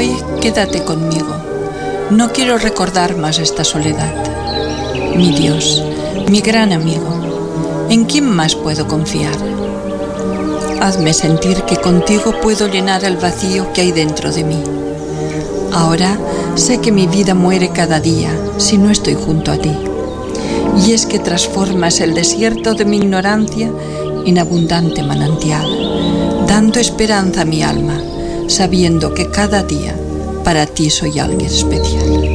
Hoy quédate conmigo. No quiero recordar más esta soledad. Mi Dios, mi gran amigo, ¿en quién más puedo confiar? Hazme sentir que contigo puedo llenar el vacío que hay dentro de mí. Ahora sé que mi vida muere cada día si no estoy junto a ti. Y es que transformas el desierto de mi ignorancia en abundante manantial, dando esperanza a mi alma, sabiendo que cada día para ti soy alguien especial.